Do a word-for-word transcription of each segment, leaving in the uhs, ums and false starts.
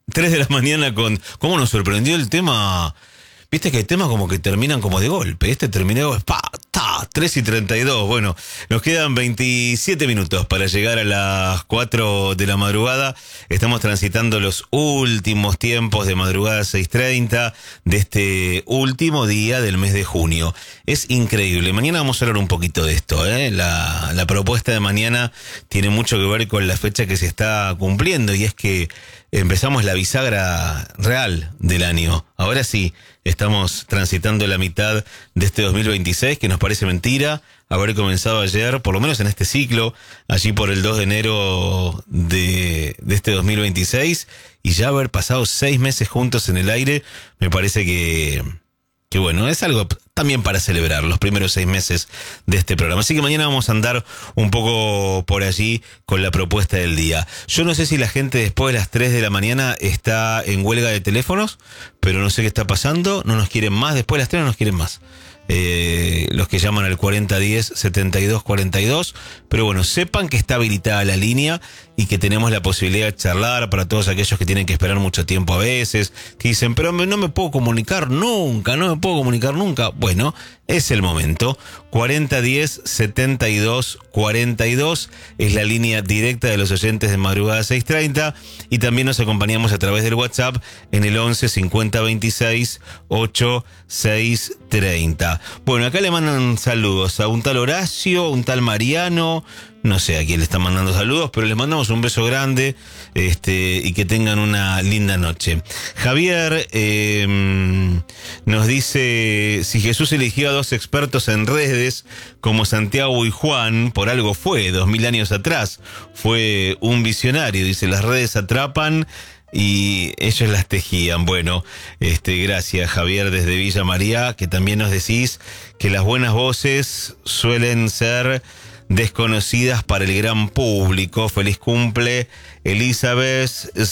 tres de la mañana con... ¿Cómo nos sorprendió el tema? Viste que hay temas como que terminan como de golpe. Este terminó, pa, ta, tres y treinta y dos. Bueno, nos quedan veintisiete minutos para llegar a las cuatro de la madrugada. Estamos transitando los últimos tiempos de madrugada seis treinta de este último día del mes de junio. Es increíble. Mañana vamos a hablar un poquito de esto, ¿eh? La, la propuesta de mañana tiene mucho que ver con la fecha que se está cumpliendo, y es que empezamos la bisagra real del año. Ahora sí, estamos transitando la mitad de este dos mil veintiséis, que nos parece mentira haber comenzado ayer, por lo menos en este ciclo, allí por el dos de enero de, de este dos mil veintiséis, y ya haber pasado seis meses juntos en el aire, me parece que... que bueno, es algo también para celebrar los primeros seis meses de este programa. Así que mañana vamos a andar un poco por allí con la propuesta del día. Yo no sé si la gente después de las tres de la mañana está en huelga de teléfonos, pero no sé qué está pasando. No nos quieren más, después de las tres no nos quieren más. Eh, los que llaman al cuarenta diez setenta y dos cuarenta y dos, pero bueno, sepan que está habilitada la línea y que tenemos la posibilidad de charlar para todos aquellos que tienen que esperar mucho tiempo a veces, que dicen, pero no me puedo comunicar nunca, no me puedo comunicar nunca. Bueno, es el momento. Cuarenta diez setenta y dos cuarenta y dos es la línea directa de los oyentes de Madrugada seis treinta, y también nos acompañamos a través del WhatsApp en el once cincuenta veintiséis ochenta y seis treinta. Bueno, acá le mandan saludos a un tal Horacio, un tal Mariano, no sé a quién le están mandando saludos, pero les mandamos un beso grande, este, y que tengan una linda noche. Javier eh, nos dice, si Jesús eligió a dos expertos en redes como Santiago y Juan, por algo fue, dos mil años atrás, fue un visionario. Dice, las redes atrapan y ellos las tejían. Bueno, este, gracias Javier desde Villa María, que también nos decís que las buenas voces suelen ser desconocidas para el gran público. Feliz cumple, Elizabeth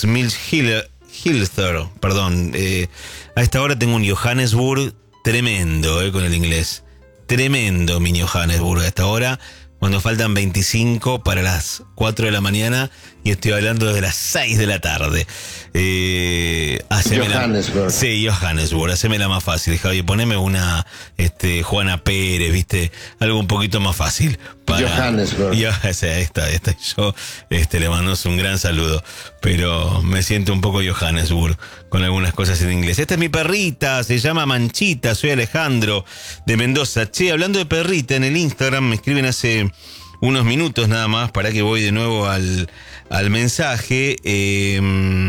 Smith-Hilster. Perdón, eh, a esta hora tengo un Johannesburg tremendo, eh, con el inglés. Tremendo mi Johannesburg a esta hora, cuando faltan veinticinco para las cuatro de la mañana, y estoy hablando desde las seis de la tarde. Eh, Johannesburg. La, sí, Johannesburg. Hacémela más fácil, Javi. Poneme una este, Juana Pérez, ¿viste? Algo un poquito más fácil. Para, Johannesburg. Yo, esa, esta, esta, yo este, le mando un gran saludo. Pero me siento un poco Johannesburg con algunas cosas en inglés. Esta es mi perrita, se llama Manchita. Soy Alejandro de Mendoza. Che, hablando de perrita, en el Instagram me escriben hace unos minutos nada más, para que voy de nuevo al, al mensaje. Eh,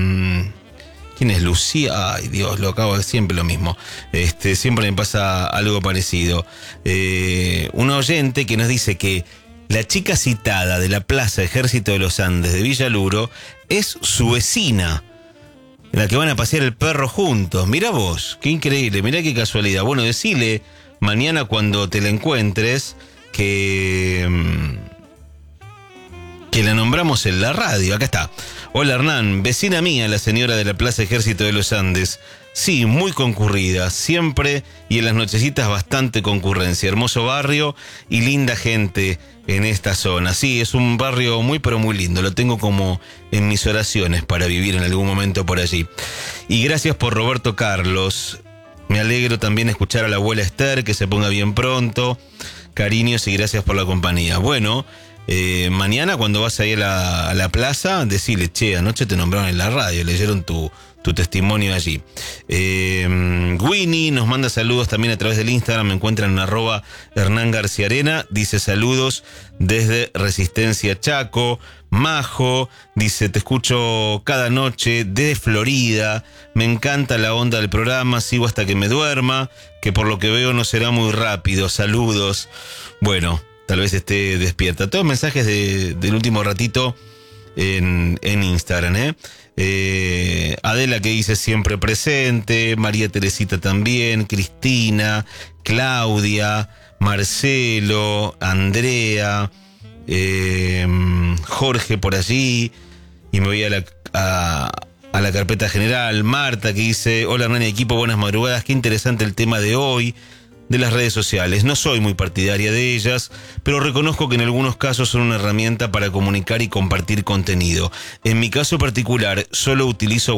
¿Quién es? Lucía. Ay, Dios, lo acabo de siempre lo mismo. Este, siempre me pasa algo parecido. Eh, un oyente que nos dice que la chica citada de la Plaza Ejército de los Andes de Villaluro es su vecina, la que van a pasear el perro juntos. Mirá vos, qué increíble, mirá qué casualidad. Bueno, decile mañana cuando te la encuentres que, que la nombramos en la radio. Acá está. Hola Hernán, vecina mía, la señora de la Plaza Ejército de los Andes. Sí, muy concurrida, siempre, y en las nochecitas bastante concurrencia. Hermoso barrio y linda gente en esta zona. Sí, es un barrio muy pero muy lindo. Lo tengo como en mis oraciones para vivir en algún momento por allí. Y gracias por Roberto Carlos. Me alegro también escuchar a la abuela Esther, que se ponga bien pronto. Cariños y gracias por la compañía. Bueno, eh, mañana cuando vas ahí a la, a la plaza, decile, che, anoche te nombraron en la radio, leyeron tu, tu testimonio allí. Eh, Winnie nos manda saludos también a través del Instagram, me encuentran en arroba Hernán García Arena, dice saludos desde Resistencia Chaco. Majo dice, te escucho cada noche de Florida, me encanta la onda del programa, sigo hasta que me duerma, que por lo que veo no será muy rápido, saludos. Bueno, tal vez esté despierta. Todos mensajes de, del último ratito en, en Instagram, ¿eh? Eh, Adela, que dice siempre presente, María Teresita también, Cristina, Claudia, Marcelo, Andrea, eh, Jorge por allí, y me voy a la, a, a la carpeta general. Marta, que dice, hola Hernán y equipo, buenas madrugadas, qué interesante el tema de hoy de las redes sociales. No soy muy partidaria de ellas, pero reconozco que en algunos casos son una herramienta para comunicar y compartir contenido. En mi caso particular, solo utilizo